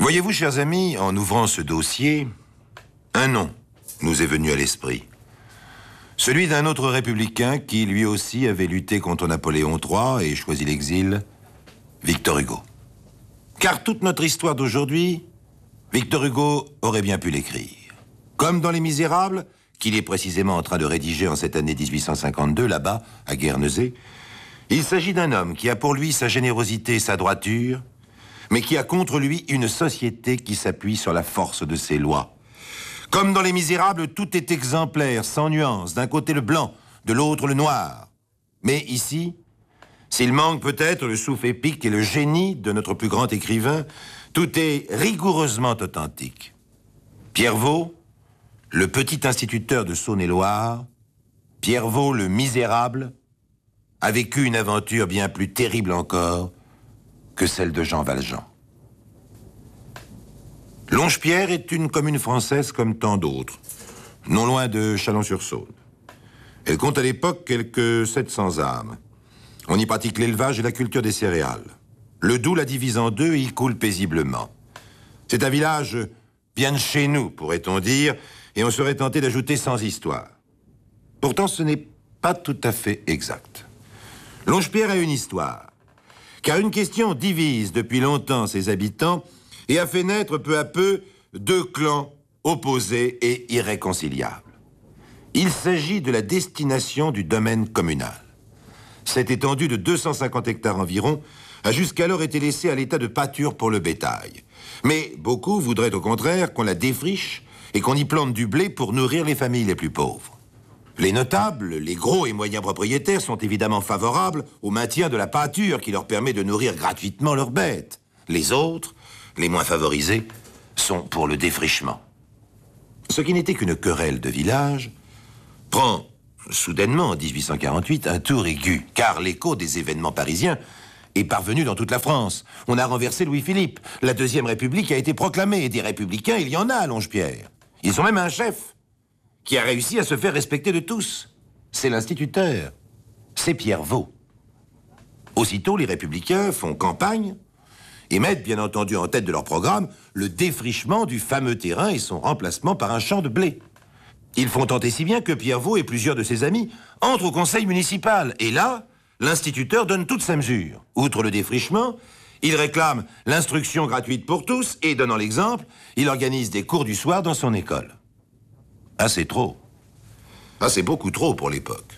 Voyez-vous, chers amis, en ouvrant ce dossier, un nom nous est venu à l'esprit. Celui d'un autre républicain qui, lui aussi, avait lutté contre Napoléon III et choisi l'exil, Victor Hugo. Car toute notre histoire d'aujourd'hui, Victor Hugo aurait bien pu l'écrire. Comme dans Les Misérables, qu'il est précisément en train de rédiger en cette année 1852, là-bas, à Guernesey, il s'agit d'un homme qui a pour lui sa générosité et sa droiture, mais qui a contre lui une société qui s'appuie sur la force de ses lois. Comme dans Les Misérables, tout est exemplaire, sans nuance, d'un côté le blanc, de l'autre le noir. Mais ici, s'il manque peut-être le souffle épique et le génie de notre plus grand écrivain, tout est rigoureusement authentique. Pierre Vaux, le petit instituteur de Saône-et-Loire, Pierre Vaux le misérable, a vécu une aventure bien plus terrible encore que celle de Jean Valjean. Longepierre est une commune française comme tant d'autres, non loin de Chalon-sur-Saône. Elle compte à l'époque quelques 700 âmes. On y pratique l'élevage et la culture des céréales. Le Doubs la divise en deux et y coule paisiblement. C'est un village bien de chez nous, pourrait-on dire, et on serait tenté d'ajouter sans histoire. Pourtant, ce n'est pas tout à fait exact. Longepierre a une histoire, car une question divise depuis longtemps ses habitants et a fait naître peu à peu deux clans opposés et irréconciliables. Il s'agit de la destination du domaine communal. Cette étendue de 250 hectares environ a jusqu'alors été laissée à l'état de pâture pour le bétail. Mais beaucoup voudraient au contraire qu'on la défriche et qu'on y plante du blé pour nourrir les familles les plus pauvres. Les notables, les gros et moyens propriétaires sont évidemment favorables au maintien de la pâture qui leur permet de nourrir gratuitement leurs bêtes. Les autres, les moins favorisés, sont pour le défrichement. Ce qui n'était qu'une querelle de village prend soudainement en 1848 un tour aigu, car l'écho des événements parisiens est parvenu dans toute la France. On a renversé Louis-Philippe, la Deuxième République a été proclamée, et des républicains, il y en a à Longepierre. Ils ont même un chef qui a réussi à se faire respecter de tous. C'est l'instituteur, c'est Pierre Vaux. Aussitôt, les républicains font campagne et mettent bien entendu en tête de leur programme le défrichement du fameux terrain et son remplacement par un champ de blé. Ils font tenter si bien que Pierre Vaux et plusieurs de ses amis entrent au conseil municipal. Et là, l'instituteur donne toute sa mesure. Outre le défrichement, il réclame l'instruction gratuite pour tous et, donnant l'exemple, il organise des cours du soir dans son école. Ah, c'est trop. Ah, c'est beaucoup trop pour l'époque.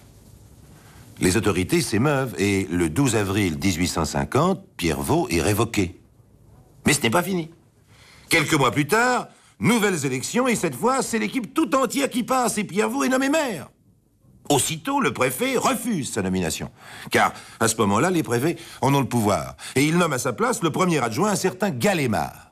Les autorités s'émeuvent et le 12 avril 1850, Pierre Vaux est révoqué. Mais ce n'est pas fini. Quelques mois plus tard, nouvelles élections et cette fois, c'est l'équipe tout entière qui passe et Pierre Vaux est nommé maire. Aussitôt, le préfet refuse sa nomination. Car, à ce moment-là, les préfets en ont le pouvoir. Et il nomme à sa place le premier adjoint, un certain Galémard.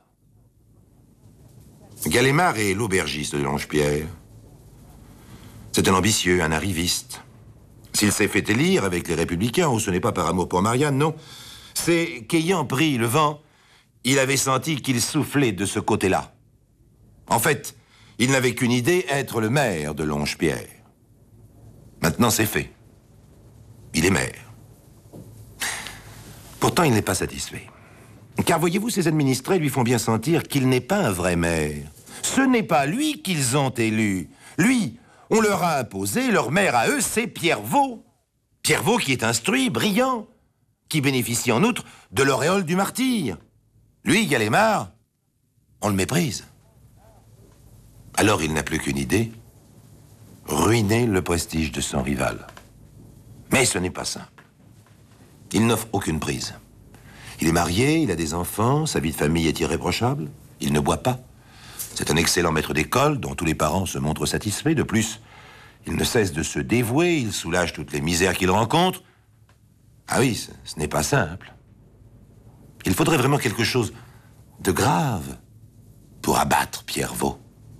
Galémard est l'aubergiste de Longepierre. C'est un ambitieux, un arriviste. S'il s'est fait élire avec les Républicains, ce n'est pas par amour pour Marianne, non. C'est qu'ayant pris le vent, il avait senti qu'il soufflait de ce côté-là. En fait, il n'avait qu'une idée, être le maire de Longepierre. Maintenant, c'est fait. Il est maire. Pourtant, il n'est pas satisfait. Car voyez-vous, ses administrés lui font bien sentir qu'il n'est pas un vrai maire. Ce n'est pas lui qu'ils ont élu. Lui, on leur a imposé, leur maire à eux, c'est Pierre Vaux. Pierre Vaux qui est instruit, brillant, qui bénéficie en outre de l'auréole du martyr. Lui, Galémard, on le méprise. Alors il n'a plus qu'une idée, ruiner le prestige de son rival. Mais ce n'est pas simple. Il n'offre aucune prise. Il est marié, il a des enfants, sa vie de famille est irréprochable, il ne boit pas. C'est un excellent maître d'école dont tous les parents se montrent satisfaits. De plus, il ne cesse de se dévouer, il soulage toutes les misères qu'il rencontre. Ah oui, ce n'est pas simple. Il faudrait vraiment quelque chose de grave pour abattre Pierre Vaux.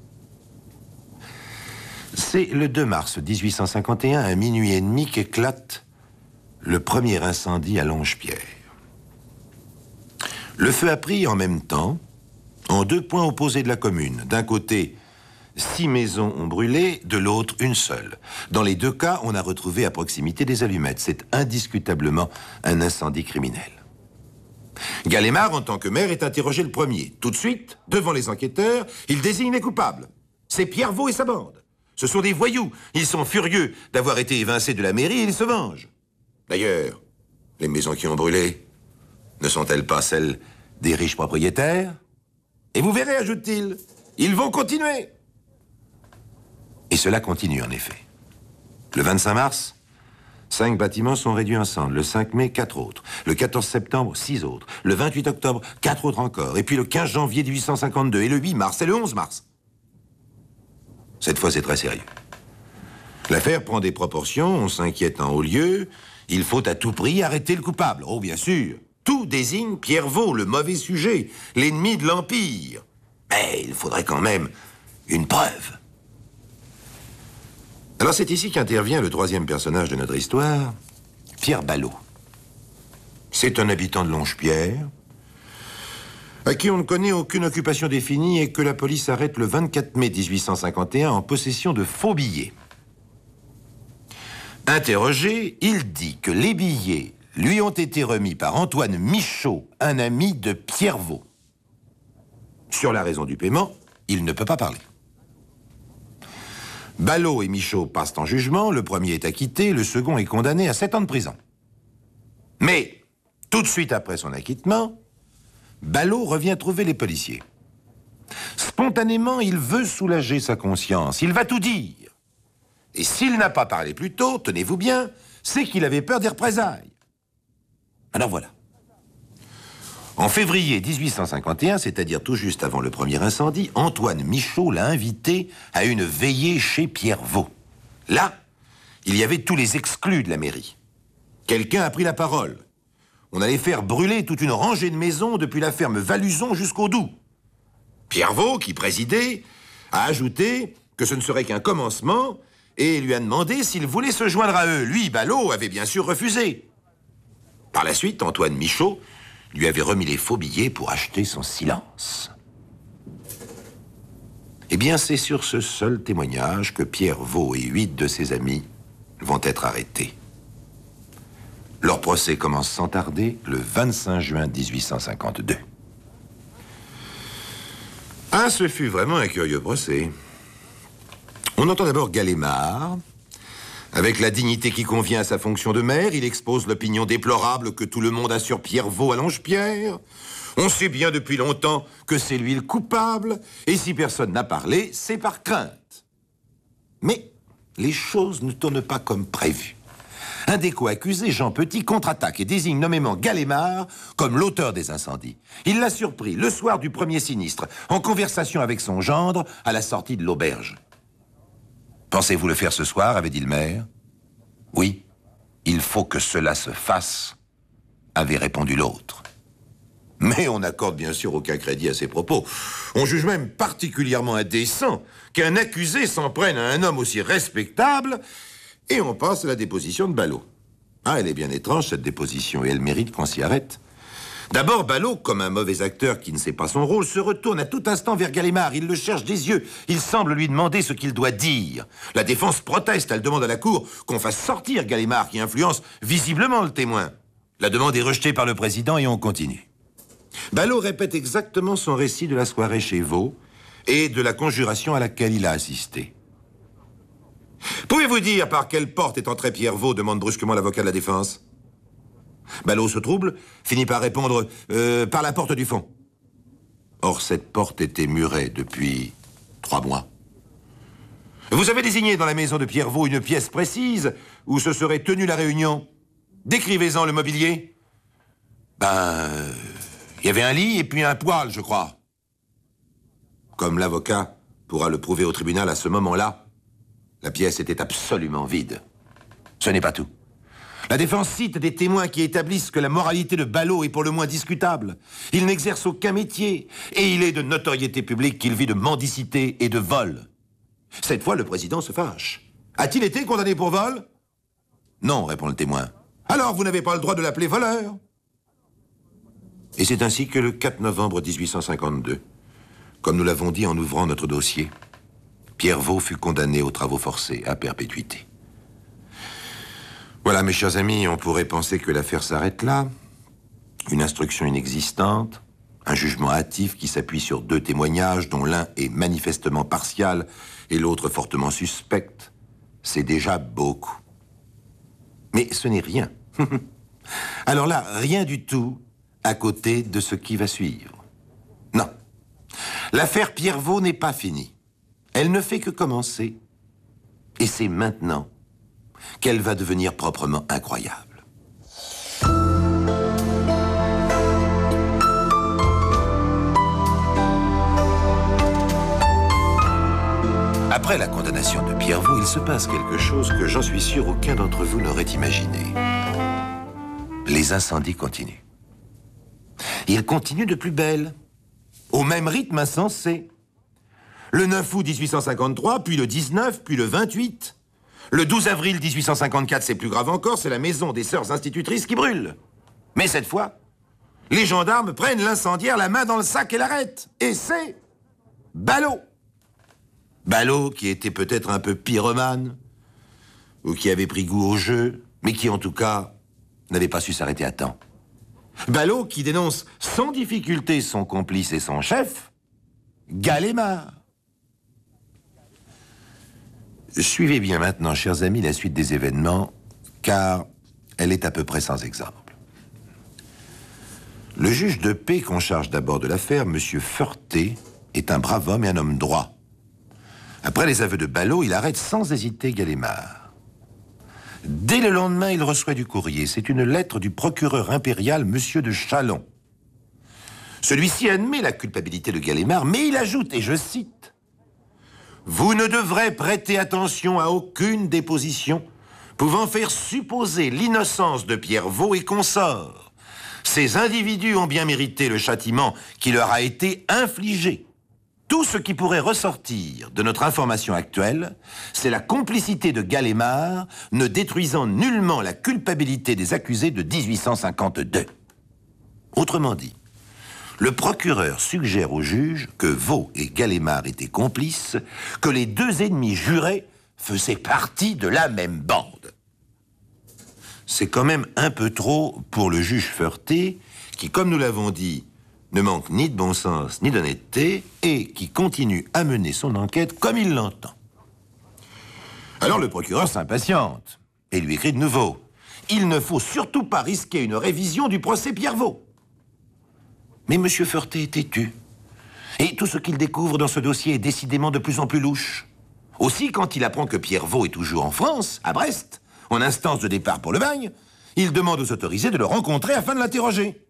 C'est le 2 mars 1851, à minuit et demi, qu'éclate le premier incendie à Longepierre. Le feu a pris en même temps en deux points opposés de la commune. D'un côté, 6 maisons ont brûlé, de l'autre, une seule. Dans les deux cas, on a retrouvé à proximité des allumettes. C'est indiscutablement un incendie criminel. Galémard, en tant que maire, est interrogé le premier. Tout de suite, devant les enquêteurs, il désigne les coupables. C'est Pierrevaux et sa bande. Ce sont des voyous. Ils sont furieux d'avoir été évincés de la mairie et ils se vengent. D'ailleurs, les maisons qui ont brûlé, ne sont-elles pas celles des riches propriétaires? Et vous verrez, ajoute-t-il, ils vont continuer. Et cela continue, en effet. Le 25 mars, 5 bâtiments sont réduits en cendres. Le 5 mai, 4 autres. Le 14 septembre, 6 autres. Le 28 octobre, 4 autres encore. Et puis le 15 janvier 1852. Et le 8 mars et le 11 mars. Cette fois, c'est très sérieux. L'affaire prend des proportions, on s'inquiète en haut lieu. Il faut à tout prix arrêter le coupable. Oh, bien sûr. Tout désigne Pierrevaux, le mauvais sujet, l'ennemi de l'Empire. Mais il faudrait quand même une preuve. Alors c'est ici qu'intervient le troisième personnage de notre histoire, Pierre Ballot. C'est un habitant de Longe-Pierre, à qui on ne connaît aucune occupation définie et que la police arrête le 24 mai 1851 en possession de faux billets. Interrogé, il dit que les billets lui ont été remis par Antoine Michaud, un ami de Pierrevaux. Sur la raison du paiement, il ne peut pas parler. Ballot et Michaud passent en jugement, le premier est acquitté, le second est condamné à 7 ans de prison. Mais, tout de suite après son acquittement, Ballot revient trouver les policiers. Spontanément, il veut soulager sa conscience, il va tout dire. Et s'il n'a pas parlé plus tôt, tenez-vous bien, c'est qu'il avait peur des représailles. Alors voilà. En février 1851, c'est-à-dire tout juste avant le premier incendie, Antoine Michaud l'a invité à une veillée chez Pierrevaux. Là, il y avait tous les exclus de la mairie. Quelqu'un a pris la parole. On allait faire brûler toute une rangée de maisons depuis la ferme Valuzon jusqu'au Doubs. Pierrevaux, qui présidait, a ajouté que ce ne serait qu'un commencement et lui a demandé s'il voulait se joindre à eux. Lui, Ballot, avait bien sûr refusé. Par la suite, Antoine Michaud lui avait remis les faux billets pour acheter son silence. Eh bien, c'est sur ce seul témoignage que Pierrevaux et 8 de ses amis vont être arrêtés. Leur procès commence sans tarder le 25 juin 1852. Ah, ce fut vraiment un curieux procès. On entend d'abord Galémard. Avec la dignité qui convient à sa fonction de maire, il expose l'opinion déplorable que tout le monde a sur Pierrevaux à Longe-Pierre. On sait bien depuis longtemps que c'est lui le coupable, et si personne n'a parlé, c'est par crainte. Mais les choses ne tournent pas comme prévu. Un des co-accusés, Jean Petit, contre-attaque et désigne nommément Galémard comme l'auteur des incendies. Il l'a surpris le soir du premier sinistre, en conversation avec son gendre à la sortie de l'auberge. « Pensez-vous le faire ce soir ?» avait dit le maire. « Oui, il faut que cela se fasse », avait répondu l'autre. Mais on n'accorde bien sûr aucun crédit à ces propos. On juge même particulièrement indécent qu'un accusé s'en prenne à un homme aussi respectable, et on passe à la déposition de Ballot. Ah, elle est bien étrange, cette déposition, et elle mérite qu'on s'y arrête. D'abord, Ballot, comme un mauvais acteur qui ne sait pas son rôle, se retourne à tout instant vers Galémard. Il le cherche des yeux. Il semble lui demander ce qu'il doit dire. La défense proteste. Elle demande à la cour qu'on fasse sortir Galémard, qui influence visiblement le témoin. La demande est rejetée par le président et on continue. Ballot répète exactement son récit de la soirée chez Vaux et de la conjuration à laquelle il a assisté. « Pouvez-vous dire par quelle porte est entré Pierrevaux ?» demande brusquement l'avocat de la défense. Ballot se trouble, finit par répondre « par la porte du fond ». Or, cette porte était murée depuis 3 mois. Vous avez désigné dans la maison de Pierrevaux une pièce précise où se serait tenue la réunion. Décrivez-en le mobilier. Il y avait un lit et puis un poêle, je crois. Comme l'avocat pourra le prouver au tribunal à ce moment-là, la pièce était absolument vide. Ce n'est pas tout. La défense cite des témoins qui établissent que la moralité de Ballot est pour le moins discutable. Il n'exerce aucun métier et il est de notoriété publique qu'il vit de mendicité et de vol. Cette fois, le président se fâche. A-t-il été condamné pour vol? Non, répond le témoin. Alors, vous n'avez pas le droit de l'appeler voleur. Et c'est ainsi que le 4 novembre 1852, comme nous l'avons dit en ouvrant notre dossier, Pierrevaux fut condamné aux travaux forcés à perpétuité. Voilà, mes chers amis, on pourrait penser que l'affaire s'arrête là. Une instruction inexistante, un jugement hâtif qui s'appuie sur 2 témoignages dont l'un est manifestement partial et l'autre fortement suspect, c'est déjà beaucoup. Mais ce n'est rien. Alors là, rien du tout à côté de ce qui va suivre. Non. L'affaire Pierrevaux n'est pas finie. Elle ne fait que commencer. Et c'est maintenant qu'elle va devenir proprement incroyable. Après la condamnation de Pierrevaux, il se passe quelque chose que j'en suis sûr aucun d'entre vous n'aurait imaginé. Les incendies continuent. Ils continuent de plus belle, au même rythme insensé. Le 9 août 1853, puis le 19, puis le 28. Le 12 avril 1854, c'est plus grave encore, c'est la maison des sœurs institutrices qui brûle. Mais cette fois, les gendarmes prennent l'incendiaire la main dans le sac et l'arrêtent. Et c'est Ballot. Ballot, qui était peut-être un peu pyromane, ou qui avait pris goût au jeu, mais qui en tout cas n'avait pas su s'arrêter à temps. Ballot qui dénonce sans difficulté son complice et son chef, Galémard. Suivez bien maintenant, chers amis, la suite des événements, car elle est à peu près sans exemple. Le juge de paix qu'on charge d'abord de l'affaire, M. Feurté, est un brave homme et un homme droit. Après les aveux de Ballot, il arrête sans hésiter Galémard. Dès le lendemain, il reçoit du courrier. C'est une lettre du procureur impérial, M. de Chalon. Celui-ci admet la culpabilité de Galémard, mais il ajoute, et je cite, « Vous ne devrez prêter attention à aucune déposition pouvant faire supposer l'innocence de Pierrevaux et consorts. Ces individus ont bien mérité le châtiment qui leur a été infligé. Tout ce qui pourrait ressortir de notre information actuelle, c'est la complicité de Galémard ne détruisant nullement la culpabilité des accusés de 1852. Autrement dit, le procureur suggère au juge que Vaux et Galémard étaient complices, que les 2 ennemis jurés faisaient partie de la même bande. C'est quand même un peu trop pour le juge Feurté, qui, comme nous l'avons dit, ne manque ni de bon sens ni d'honnêteté et qui continue à mener son enquête comme il l'entend. Alors le procureur s'impatiente et lui écrit de nouveau « Il ne faut surtout pas risquer une révision du procès Pierrevaux ». Mais M. Feurté est têtu. Et tout ce qu'il découvre dans ce dossier est décidément de plus en plus louche. Aussi, quand il apprend que Pierrevaux est toujours en France, à Brest, en instance de départ pour le bagne, il demande aux autorisés de le rencontrer afin de l'interroger.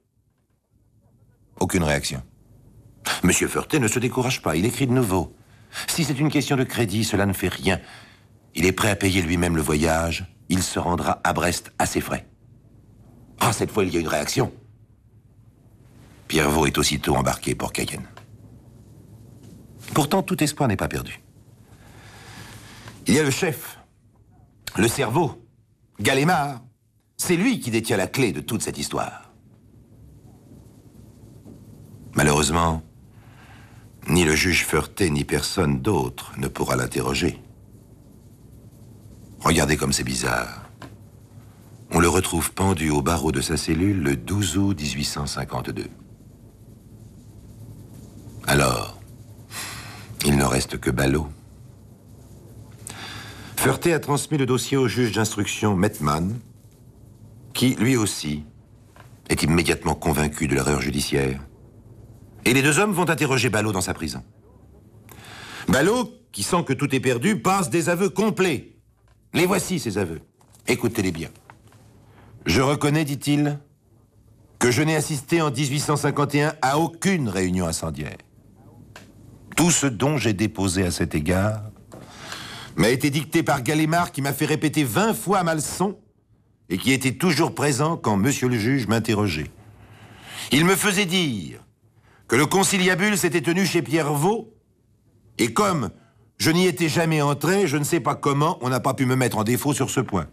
Aucune réaction. M. Feurté ne se décourage pas, il écrit de nouveau. Si c'est une question de crédit, cela ne fait rien. Il est prêt à payer lui-même le voyage. Il se rendra à Brest à ses frais. Ah, cette fois, il y a une réaction. Pierrevaux est aussitôt embarqué pour Cayenne. Pourtant, tout espoir n'est pas perdu. Il y a le chef, le cerveau, Galémard. C'est lui qui détient la clé de toute cette histoire. Malheureusement, ni le juge Feurté ni personne d'autre ne pourra l'interroger. Regardez comme c'est bizarre. On le retrouve pendu au barreau de sa cellule le 12 août 1852. Alors, il ne reste que Ballot. Feurté a transmis le dossier au juge d'instruction Mettmann, qui, lui aussi, est immédiatement convaincu de l'erreur judiciaire. Et les 2 hommes vont interroger Ballot dans sa prison. Ballot, qui sent que tout est perdu, passe des aveux complets. Les voici, ces aveux. Écoutez-les bien. Je reconnais, dit-il, que je n'ai assisté en 1851 à aucune réunion incendiaire. Tout ce dont j'ai déposé à cet égard m'a été dicté par Galémard, qui m'a fait répéter 20 fois ma leçon et qui était toujours présent quand monsieur le juge m'interrogeait. Il me faisait dire que le conciliabule s'était tenu chez Pierrevaux, et comme je n'y étais jamais entré, je ne sais pas comment on n'a pas pu me mettre en défaut sur ce point.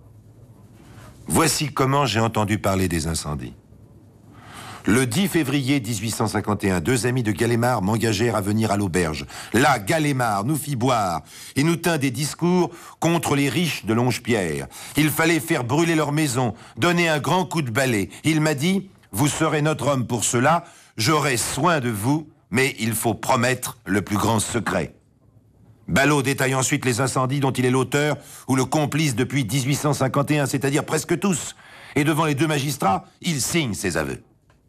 Voici comment j'ai entendu parler des incendies. Le 10 février 1851, 2 amis de Galémard m'engagèrent à venir à l'auberge. Là, Galémard nous fit boire et nous tint des discours contre les riches de Longepierre. Il fallait faire brûler leur maison, donner un grand coup de balai. Il m'a dit... vous serez notre homme pour cela, j'aurai soin de vous, mais il faut promettre le plus grand secret. Ballot détaille ensuite les incendies dont il est l'auteur ou le complice depuis 1851, c'est-à-dire presque tous. Et devant les deux magistrats, il signe ses aveux.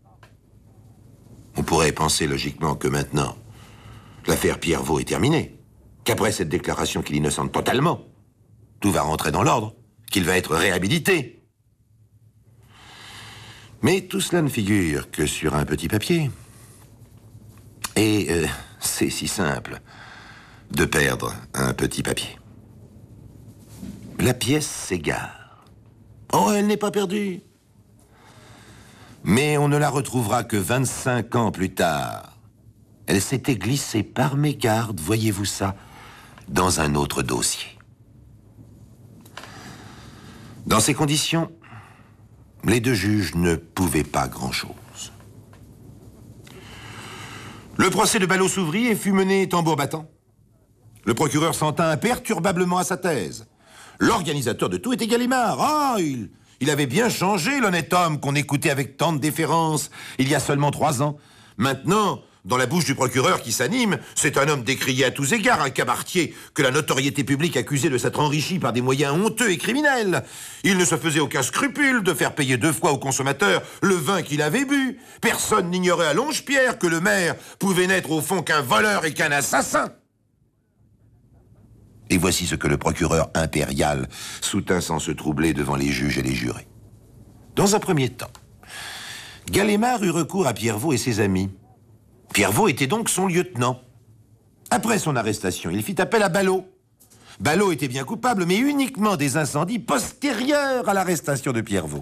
On pourrait penser logiquement que maintenant, l'affaire Pierrevaux est terminée, qu'après cette déclaration qu'il innocente totalement, tout va rentrer dans l'ordre, qu'il va être réhabilité. Mais tout cela ne figure que sur un petit papier. Et c'est si simple de perdre un petit papier. La pièce s'égare. Oh, elle n'est pas perdue. Mais on ne la retrouvera que 25 ans plus tard. Elle s'était glissée par mégarde, voyez-vous ça, dans un autre dossier. Dans ces conditions, les deux juges ne pouvaient pas grand-chose. Le procès de Ballot s'ouvrit et fut mené tambour battant. Le procureur s'en tint imperturbablement à sa thèse. L'organisateur de tout était Gallimard. Ah, il avait bien changé, l'honnête homme qu'on écoutait avec tant de déférence il y a seulement 3 ans. Maintenant, dans la bouche du procureur qui s'anime, c'est un homme décrié à tous égards, un cabaretier que la notoriété publique accusait de s'être enrichi par des moyens honteux et criminels. Il ne se faisait aucun scrupule de faire payer 2 fois au consommateur le vin qu'il avait bu. Personne n'ignorait à Longe-Pierre que le maire pouvait n'être au fond qu'un voleur et qu'un assassin. Et voici ce que le procureur impérial soutint sans se troubler devant les juges et les jurés. Dans un premier temps, Gallimard eut recours à Pierrevaux et ses amis. Pierrevaux était donc son lieutenant. Après son arrestation, il fit appel à Ballot. Ballot était bien coupable, mais uniquement des incendies postérieurs à l'arrestation de Pierrevaux.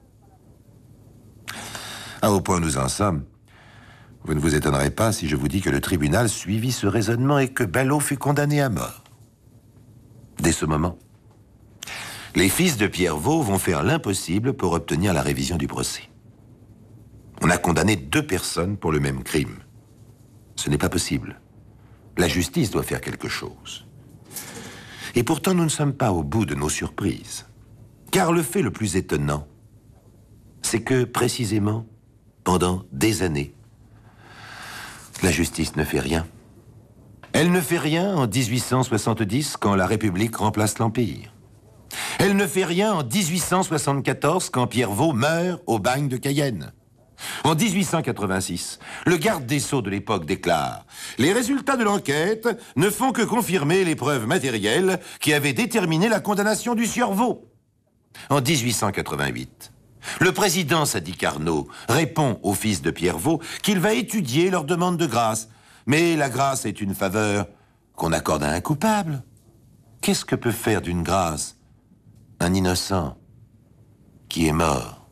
Au point où nous en sommes, vous ne vous étonnerez pas si je vous dis que le tribunal suivit ce raisonnement et que Ballot fut condamné à mort. Dès ce moment, les fils de Pierrevaux vont faire l'impossible pour obtenir la révision du procès. On a condamné 2 personnes pour le même crime. Ce n'est pas possible. La justice doit faire quelque chose. Et pourtant, nous ne sommes pas au bout de nos surprises. Car le fait le plus étonnant, c'est que, précisément, pendant des années, la justice ne fait rien. Elle ne fait rien en 1870 quand la République remplace l'Empire. Elle ne fait rien en 1874 quand Pierrevaux meurt au bagne de Cayenne. En 1886, le garde des Sceaux de l'époque déclare « Les résultats de l'enquête ne font que confirmer les preuves matérielles qui avaient déterminé la condamnation du sieur Vaux. » En 1888, le président Sadi Carnot répond aux fils de Pierrevaux qu'il va étudier leur demande de grâce. Mais la grâce est une faveur qu'on accorde à un coupable. Qu'est-ce que peut faire d'une grâce un innocent qui est mort?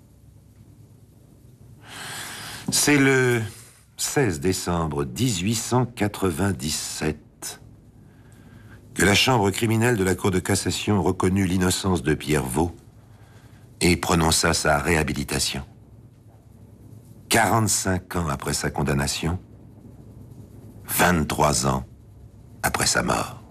C'est le 16 décembre 1897 que la chambre criminelle de la Cour de cassation reconnut l'innocence de Pierrevaux et prononça sa réhabilitation. 45 ans après sa condamnation, 23 ans après sa mort.